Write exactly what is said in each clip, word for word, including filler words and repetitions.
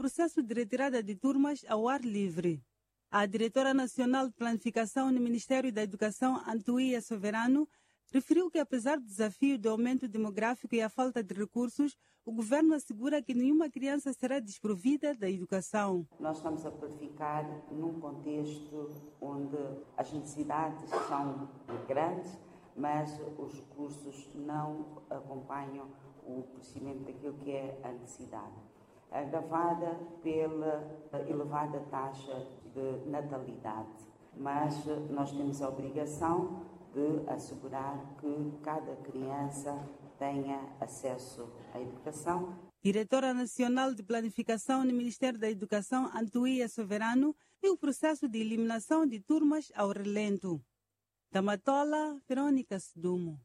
processo de retirada de turmas ao ar livre. A diretora nacional de planificação no Ministério da Educação, Antuíya Soberano, referiu que, apesar do desafio do aumento demográfico e a falta de recursos, o governo assegura que nenhuma criança será desprovida da educação. Nós estamos a planificar num contexto onde as necessidades são grandes, mas os recursos não acompanham o crescimento daquilo que é a necessidade, agravada pela elevada taxa de natalidade. Mas nós temos a obrigação de assegurar que cada criança tenha acesso à educação. Diretora Nacional de Planificação no Ministério da Educação, Antuíya Soberano, e o processo de eliminação de turmas ao relento. Da Matola, Verônica Sedumo.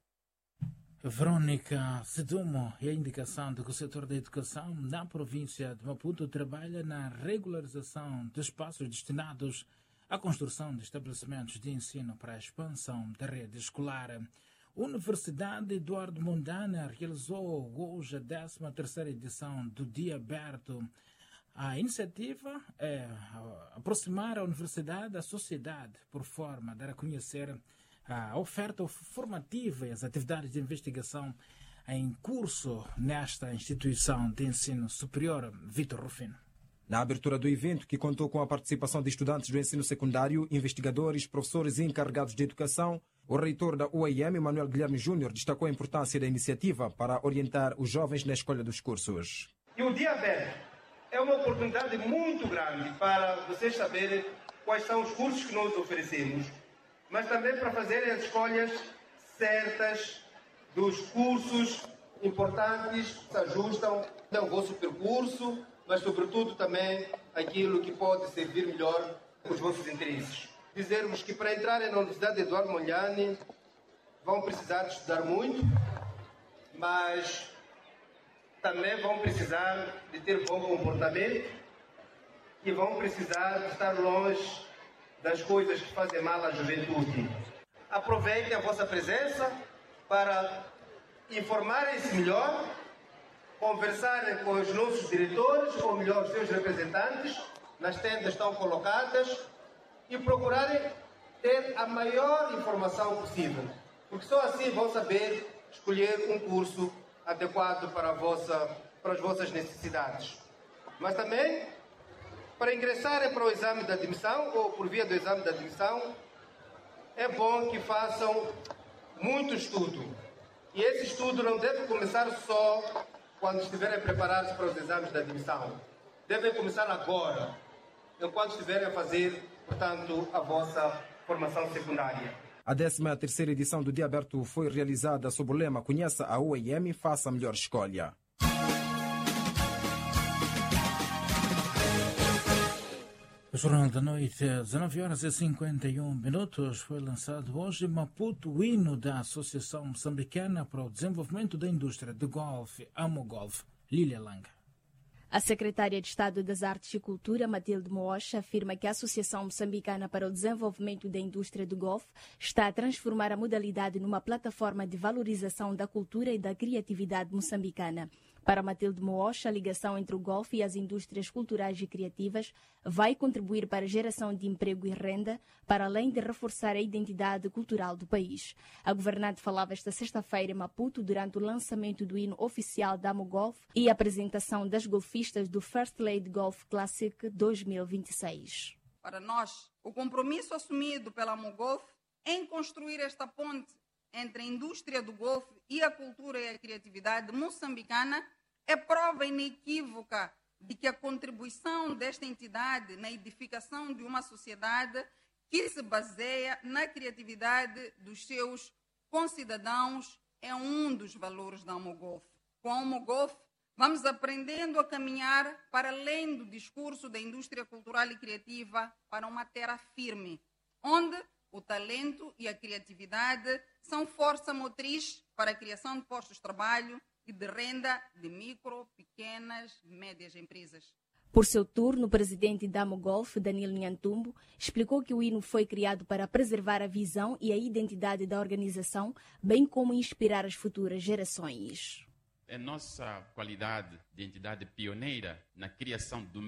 Verônica Sedumo, e a indicação de que o setor da educação na província de Maputo trabalha na regularização de espaços destinados à construção de estabelecimentos de ensino para a expansão da rede escolar. A Universidade Eduardo Mondlane realizou hoje a décima terceira edição do Dia Aberto. A iniciativa é aproximar a universidade da sociedade por forma de dar a conhecer a oferta formativa e as atividades de investigação em curso nesta instituição de ensino superior. Vitor Rufino. Na abertura do evento, que contou com a participação de estudantes do ensino secundário, investigadores, professores e encarregados de educação, o reitor da U I M, Manuel Guilherme Júnior, destacou a importância da iniciativa para orientar os jovens na escolha dos cursos. E o Dia Aberto é uma oportunidade muito grande para vocês saberem quais são os cursos que nós oferecemos, mas também para fazerem as escolhas certas dos cursos importantes que se ajustam ao vosso percurso, mas sobretudo também aquilo que pode servir melhor os vossos interesses. Dizermos que para entrarem na Universidade Eduardo Mondlane vão precisar de estudar muito, mas também vão precisar de ter bom comportamento e vão precisar de estar longe das coisas que fazem mal à juventude. Aproveitem a vossa presença para informarem-se melhor, conversarem com os nossos diretores, ou melhor, os seus representantes, nas tendas estão colocadas, e procurarem ter a maior informação possível, porque só assim vão saber escolher um curso adequado para, a vossa, para as vossas necessidades. Mas também, para ingressarem para o exame de admissão, ou por via do exame de admissão, é bom que façam muito estudo. E esse estudo não deve começar só quando estiverem preparados para os exames de admissão. Devem começar agora, enquanto estiverem a fazer, portanto, a vossa formação secundária. A décima terceira edição do Dia Aberto foi realizada sob o lema Conheça a U I M e faça a melhor escolha. O Jornal da Noite, dezenove horas e cinquenta e um minutos, foi lançado hoje em Maputo o hino da Associação Moçambicana para o Desenvolvimento da Indústria de Golfe, Amogolf. Lília Langa. A secretária de Estado das Artes e Cultura, Matilde Moocha, afirma que a Associação Moçambicana para o Desenvolvimento da Indústria do Golfe está a transformar a modalidade numa plataforma de valorização da cultura e da criatividade moçambicana. Para Matilde Moocha, a ligação entre o golfe e as indústrias culturais e criativas vai contribuir para a geração de emprego e renda, para além de reforçar a identidade cultural do país. A governante falava esta sexta-feira em Maputo durante o lançamento do hino oficial da Amogolf e a apresentação das golfistas do First Lady Golf Classic dois mil e vinte e seis. Para nós, o compromisso assumido pela Amogolf em construir esta ponte entre a indústria do golfe e a cultura e a criatividade moçambicana é prova inequívoca de que a contribuição desta entidade na edificação de uma sociedade que se baseia na criatividade dos seus concidadãos é um dos valores da Amogolf. Com a Amogolf, vamos aprendendo a caminhar para além do discurso da indústria cultural e criativa para uma terra firme, onde o talento e a criatividade são força motriz para a criação de postos de trabalho e de renda de micro, pequenas e médias empresas. Por seu turno, o presidente da Amogolf, Danilo Nhantumbo, explicou que o hino foi criado para preservar a visão e a identidade da organização, bem como inspirar as futuras gerações. É nossa qualidade de entidade pioneira na criação do